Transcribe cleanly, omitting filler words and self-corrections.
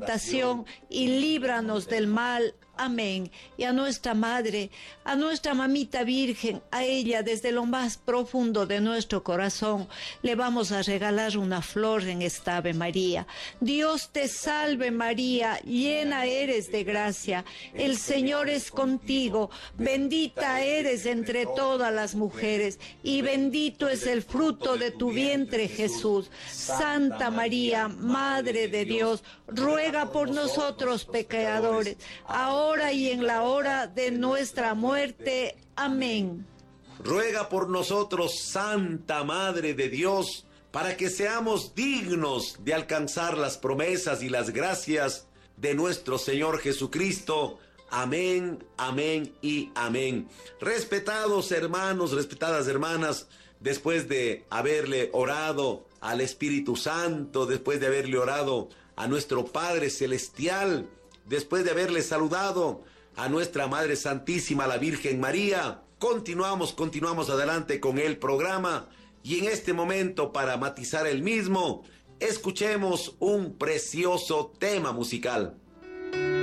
tentación y líbranos del mal. Amén. Y a nuestra Madre, a nuestra Mamita Virgen, a ella desde lo más profundo de nuestro corazón, le vamos a regalar una flor en esta Ave María. Dios te salve María, llena eres de gracia, el Señor es contigo, bendita eres entre todas las mujeres, y bendito es el fruto de tu vientre Jesús. Santa María, Madre de Dios, ruega por nosotros pecadores, ahora y en la hora de nuestra muerte. Amén. Ruega por nosotros, Santa Madre de Dios, para que seamos dignos de alcanzar las promesas y las gracias de nuestro Señor Jesucristo. Amén, amén y amén. Respetados hermanos, respetadas hermanas, después de haberle orado al Espíritu Santo, después de haberle orado a nuestro Padre Celestial, después de haberle saludado a nuestra Madre Santísima, la Virgen María, continuamos adelante con el programa, y en este momento, para matizar el mismo, escuchemos un precioso tema musical.